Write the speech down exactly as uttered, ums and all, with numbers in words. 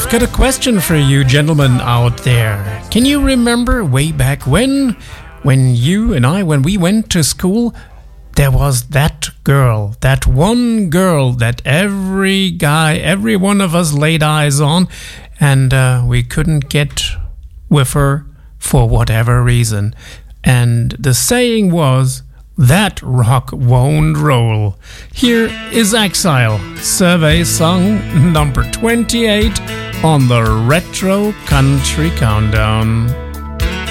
I've got a question for you gentlemen out there. Can you remember way back when, when you and I, when we went to school, there was that girl, that one girl that every guy, every one of us laid eyes on, and uh, we couldn't get with her for whatever reason. And the saying was, that rock won't roll. Here is Exile, survey song number twenty-eight on the Retro Country Countdown.